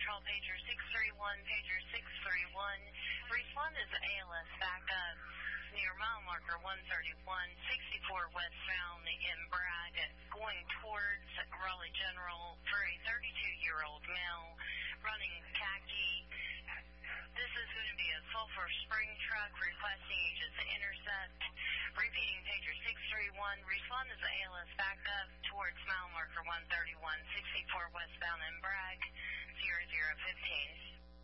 call pager 631, pager 631. Respond as ALS backup near mile marker 131, 64 westbound in Bragg, going towards Raleigh General for a 32-year-old male running khaki. This is going to be a Sulphur Spring truck requesting you just intercept. Repeating pager 631, respond as ALS backup towards mile marker 131, 64 westbound in Bragg, 0015.